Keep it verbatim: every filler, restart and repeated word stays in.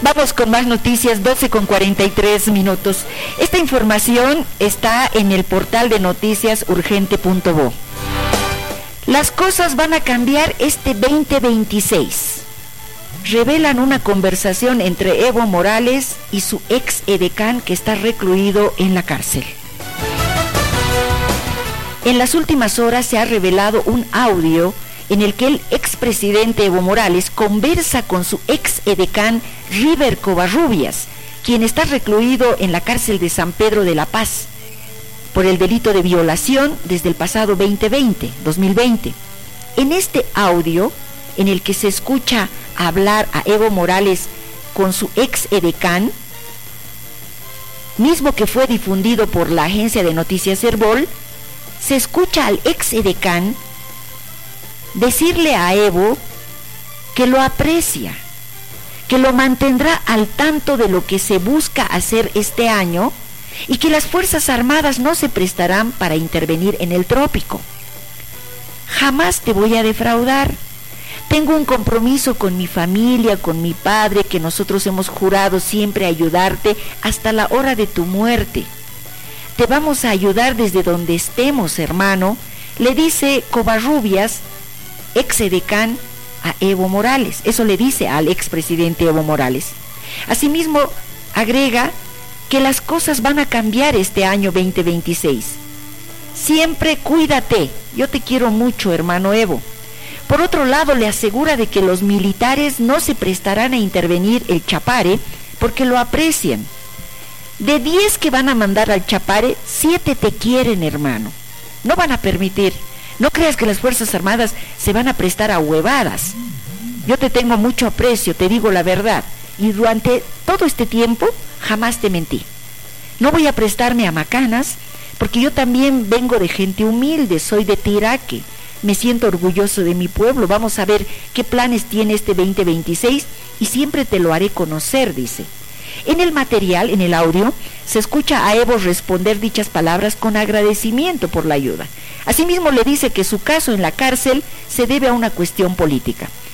Vamos con más noticias, doce con cuarenta y tres minutos. Esta información está en el portal de noticias urgente punto bo. Las cosas van a cambiar este veinte veintiséis. Revelan una conversación entre Evo Morales y su ex edecán que está recluido en la cárcel. En las últimas horas se ha revelado un audio en el que el expresidente Evo Morales conversa con su ex edecán River Covarrubias, quien está recluido en la cárcel de San Pedro de la Paz por el delito de violación desde el pasado veinte veinte, dos mil veinte. En este audio, en el que se escucha hablar a Evo Morales con su ex edecán, mismo que fue difundido por la agencia de noticias Herbol, se escucha al ex edecán decirle a Evo que lo aprecia, que lo mantendrá al tanto de lo que se busca hacer este año y que las Fuerzas Armadas no se prestarán para intervenir en el trópico. Jamás te voy a defraudar. Tengo un compromiso con mi familia, con mi padre, que nosotros hemos jurado siempre ayudarte hasta la hora de tu muerte. Te vamos a ayudar desde donde estemos, hermano, le dice Covarrubias, ex edecán, a Evo Morales. Eso le dice al expresidente Evo Morales. Asimismo, agrega que las cosas van a cambiar este año veinte veintiséis. Siempre cuídate, yo te quiero mucho, hermano Evo. Por otro lado, le asegura de que los militares no se prestarán a intervenir el Chapare porque lo aprecian. De diez que van a mandar al Chapare, siete te quieren, hermano. No van a permitir. No creas que las Fuerzas Armadas se van a prestar a huevadas. Yo te tengo mucho aprecio, te digo la verdad. Y durante todo este tiempo, jamás te mentí. No voy a prestarme a macanas, porque yo también vengo de gente humilde, soy de Tiraque. Me siento orgulloso de mi pueblo. Vamos a ver qué planes tiene este veinte veintiséis y siempre te lo haré conocer, dice. En el material, en el audio, se escucha a Evo responder dichas palabras con agradecimiento por la ayuda. Asimismo, le dice que su caso en la cárcel se debe a una cuestión política.